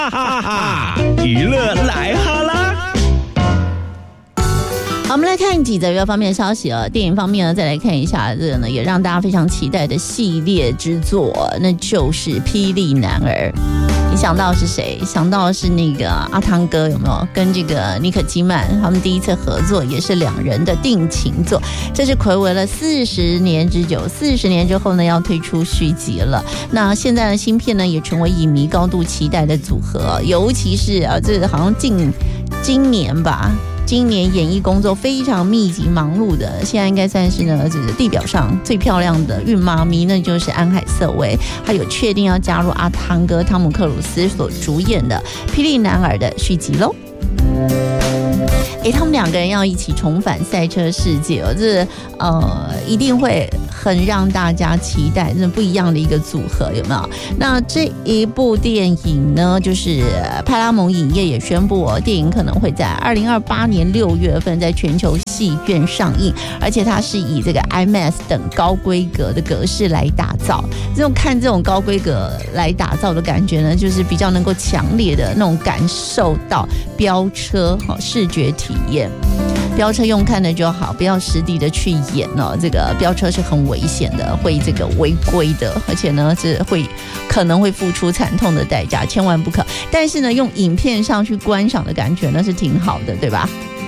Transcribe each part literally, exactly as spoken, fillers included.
哈哈哈！娱乐来哈啦！ 好，我们来看几则娱乐方面的消息哦。电影方面呢，再来看一下这个呢，也让大家非常期待的系列之作，那就是《霹雳男儿》。你想到的是谁？想到的是那个阿汤哥，有没有？跟这个妮可基曼他们第一次合作，也是两人的定情作。这是睽违了四十年之久，四十年之后呢，要推出续集了。那现在的新片呢，也成为影迷高度期待的组合，尤其是啊，这好像近今年吧。今年演艺工作非常密集忙碌的，现在应该算是呢，就是地表上最漂亮的孕妈咪，那就是安海瑟薇，还有确定要加入阿汤哥汤姆克鲁斯所主演的《霹雳男儿》的续集喽。诶，他们两个人要一起重返赛车世界哦，这呃一定会很让大家期待，这不一样的一个组合，有没有？那这一部电影呢，就是派拉蒙影业也宣布哦，电影可能会在二零二八年六月份在全球戏院上映，而且它是以这个 IMAX 等高规格的格式来打造。这种看这种高规格来打造的感觉呢，就是比较能够强烈的那种感受到飙车哈视觉体验。飙车用看的就好，不要实地的去演哦。这个飙车是很危险的，会这个违规的，而且呢是会可能会付出惨痛的代价，千万不可。但是呢，用影片上去观赏的感觉呢是挺好的，对吧？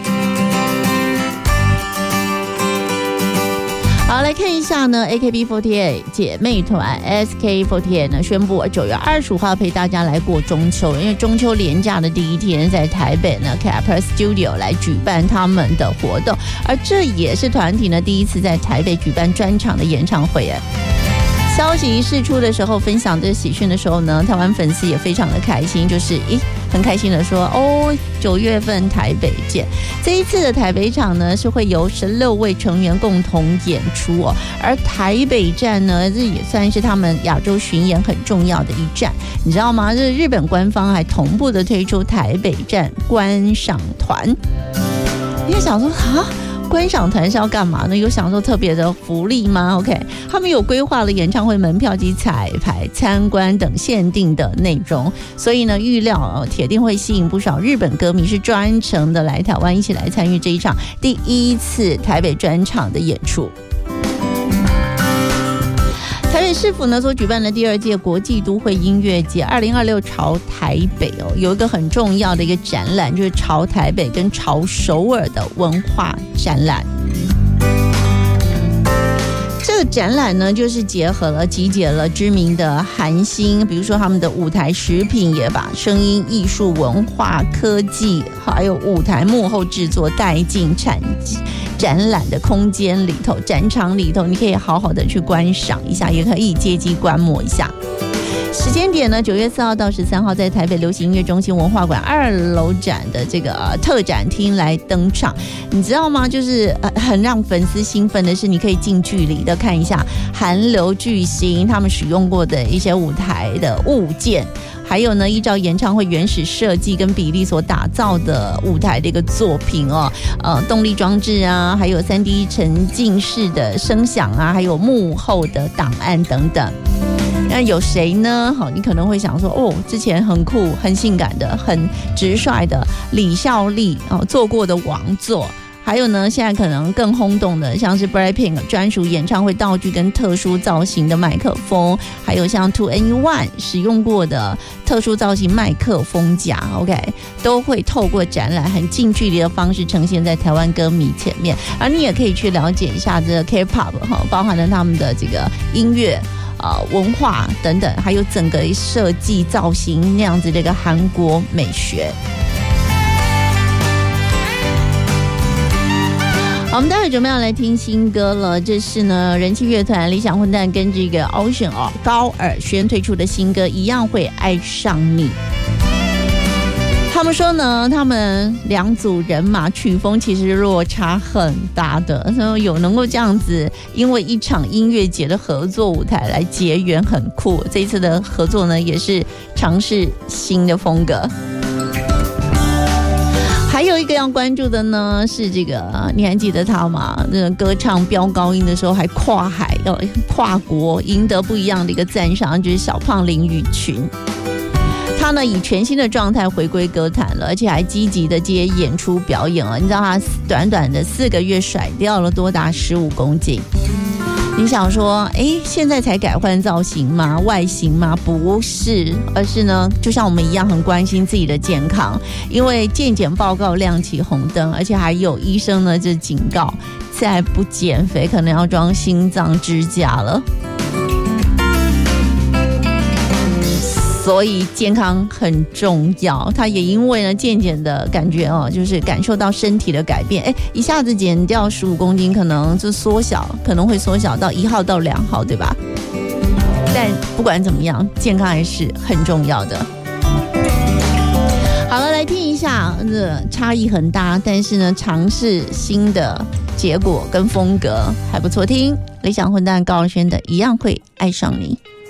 好，来看一下呢 ，A K B 四十八 姐妹团 S K 四十八 呢宣布九月二十五号陪大家来过中秋，因为中秋连假的第一天，在台北呢 Capra Studio 来举办他们的活动，而这也是团体呢第一次在台北举办专场的演唱会。哎，消息一释出的时候，分享这个喜讯的时候呢，台湾粉丝也非常的开心，就是咦，很开心的说哦，九月份台北见。这一次的台北场呢，是会由十六位成员共同演出哦，而台北站呢，这也算是他们亚洲巡演很重要的一站，你知道吗？这日本官方还同步的推出台北站观赏团。你也想说啊？观赏团是要干嘛呢？有享受特别的福利吗 ？OK， 他们有规划了演唱会门票及彩排、参观等限定的内容，所以呢，预料哦，铁定会吸引不少日本歌迷是专程的来台湾，一起来参与这一场第一次台北专场的演出。台北市府呢所举办的第二届国际都会音乐节二零二六潮台北哦，有一个很重要的一个展览，就是潮台北跟潮首尔的文化展览。这个展览呢，就是结合了集结了知名的韩星，比如说他们的舞台食品，也把声音艺术、文化、科技，还有舞台幕后制作带进产展览的空间里头，展场里头，你可以好好的去观赏一下，也可以借机观摩一下。时间点呢，九月四号到十三号，在台北流行音乐中心文化馆二楼展的这个、呃、特展厅来登场。你知道吗？就是、呃、很让粉丝兴奋的是，你可以近距离的看一下韩流巨星他们使用过的一些舞台的物件，还有呢，依照演唱会原始设计跟比例所打造的舞台的一个作品哦，呃，动力装置啊，还有 三 D 沉浸式的声响啊，还有幕后的档案等等。那有谁呢？好，你可能会想说，哦，之前很酷、很性感的、很直率的李孝利哦做过的王座，还有呢，现在可能更轰动的，像是 Blackpink 专属演唱会道具跟特殊造型的麦克风，还有像 two N one 使用过的特殊造型麦克风架 ，OK， 都会透过展览很近距离的方式呈现在台湾歌迷前面，而你也可以去了解一下这个 K-pop 哈，包含了他们的这个音乐。呃，文化等等，还有整个设计造型那样子的一个韩国美学。好，我们待会准备要来听新歌了，这是呢人气乐团理想混蛋跟这个 Ocean 哦高尔宣推出的新歌《一样会爱上你》。他们说呢，他们两组人马曲风其实落差很大的，所以有能够这样子因为一场音乐节的合作舞台来结缘，很酷。这一次的合作呢，也是尝试新的风格。还有一个要关注的呢，是这个，你还记得他吗？这个歌唱飙高音的时候还跨海，要跨国，赢得不一样的一个赞赏，就是小胖林雨群。 他呢以全新的状态回归歌坛了，而且还积极的接演出表演了。你知道他短短的四个月甩掉了多达十五公斤。你想说，哎，现在才改换造型吗？外形吗？不是，而是呢，就像我们一样很关心自己的健康，因为健检报告亮起红灯，而且还有医生呢就警告，再不减肥可能要装心脏支架了。所以健康很重要，他也因为呢健检的感觉哦，就是感受到身体的改变，哎，一下子减掉十五公斤，可能就缩小，可能会缩小到一号到两号，对吧？但不管怎么样，健康还是很重要的。好了，来听一下，这差异很大，但是呢，尝试新的结果跟风格还不错听。理想混蛋高尔宣的《一样会爱上你》。